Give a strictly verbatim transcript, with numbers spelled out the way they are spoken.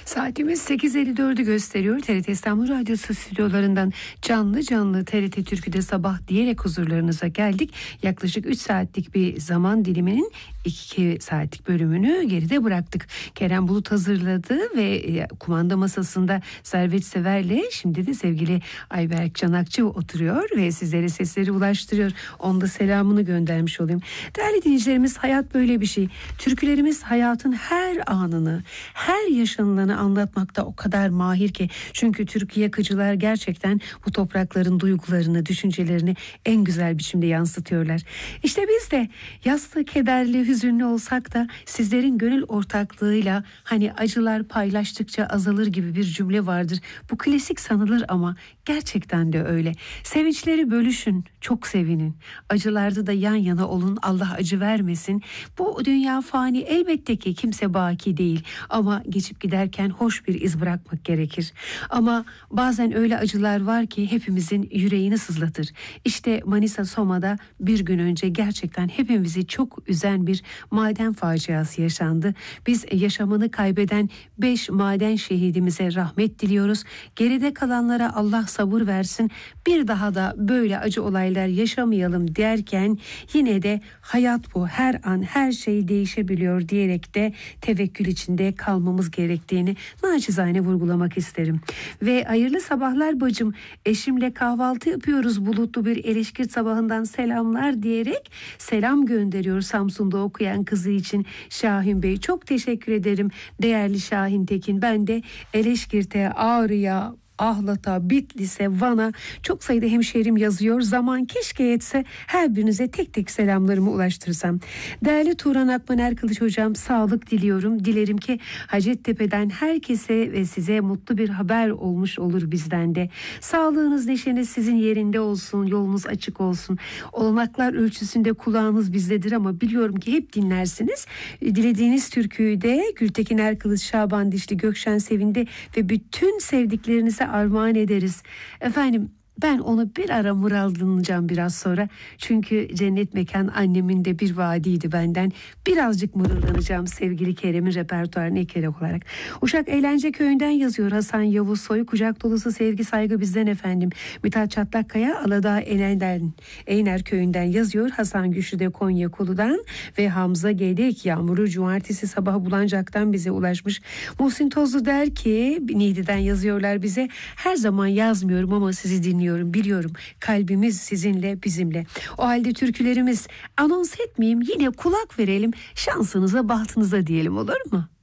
Saatimiz sekiz elli dördü gösteriyor. T R T İstanbul Radyosu stüdyolarından canlı canlı T R T Türkü'de sabah diyerek huzurlarınıza geldik. Yaklaşık üç saatlik bir zaman diliminin iki saatlik bölümünü geride bıraktık. Kerem Bulut hazırladı ve kumanda masasında Servet Sever'le şimdi de sevgili Ayberk Canakçı oturuyor ve sizlere sesleri ulaştırıyor. Onda selamını göndermiş olayım. Değerli dinleyicilerimiz, hayat böyle bir şey. Türkülerimiz hayatın her anını, her yaşanılanı anlatmakta o kadar mahir ki. Çünkü türkü yakıcılar gerçekten bu toprakların duygularını, düşüncelerini en güzel biçimde yansıtıyorlar. İşte biz de yaslı, kederli, hüzünlü olsak da sizlerin gönül ortaklığıyla hani acılar paylaştıkça azalır gibi bir cümle vardır. Bu klasik sanılır ama gerçekten de öyle. Sevinçleri bölüşün, çok sevinin. Acılarda da yan yana olun, Allah acı vermesin. Bu dünya fani, elbette ki kimse baki değil. Ama geçip giderken hoş bir iz bırakmak gerekir. Ama bazen öyle acılar var ki hepimizin yüreğini sızlatır. İşte Manisa Soma'da bir gün önce gerçekten hepimizi çok üzen bir maden faciası yaşandı. Biz yaşamını kaybeden beş maden şehidimize rahmet diliyoruz. Geride kalanlara Allah sabır versin. Bir daha da böyle acı olaylar yaşamayalım derken yine de hayat bu. Her an her şey değişebiliyor diyerek de tevekkül içinde kalmamız gerektiğini naçizane vurgulamak isterim. Ve hayırlı sabahlar bacım. Eşimle kahvaltı yapıyoruz. Bulutlu bir Eleşkirt sabahından selamlar diyerek selam gönderiyor Samsun'da okuyan kızı için Şahin Bey. Çok teşekkür ederim değerli Şahin Tekin. Ben de Eleşkirt'e, Ağrı'ya, Ahlat'a, Bitlis'e, Van'a çok sayıda hemşehrim yazıyor. Zaman keşke yetse her birinize tek tek selamlarımı ulaştırsam. Değerli Turan Akman Erkılıç hocam, sağlık diliyorum. Dilerim ki Hacettepe'den herkese ve size mutlu bir haber olmuş olur bizden de. Sağlığınız, neşeniz sizin yerinde olsun, yolunuz açık olsun. Olanaklar ölçüsünde kulağınız bizdedir ama biliyorum ki hep dinlersiniz. Dilediğiniz türküyü de Gültekin Erkılıç, Şaban Dişli, Gökşen Sevindi ve bütün sevdiklerinize armağan ederiz. Efendim, ben onu bir ara mırıldanacağım biraz sonra. Çünkü cennet mekan annemin de bir vaadiydi benden. Birazcık mırıldanacağım sevgili Kerem'in repertuarına ek olarak. Uşak Eğlence Köyü'nden yazıyor Hasan Yavuz Soy. Kucak dolusu sevgi saygı bizden efendim. Mithat Çatlakkaya Aladağ Enel'den, Eyner Köyü'nden yazıyor. Hasan Güçlü de Konya Kolu'dan ve Hamza Gedek Yağmur'u cumartesi sabahı Bulancak'tan bize ulaşmış. Muhsin Tozlu der ki Niğde'den yazıyorlar bize. Her zaman yazmıyorum ama sizi dinliyorum. Biliyorum kalbimiz sizinle, bizimle. O halde türkülerimiz, anons etmeyeyim, yine kulak verelim, şansınıza bahtınıza diyelim, olur mu?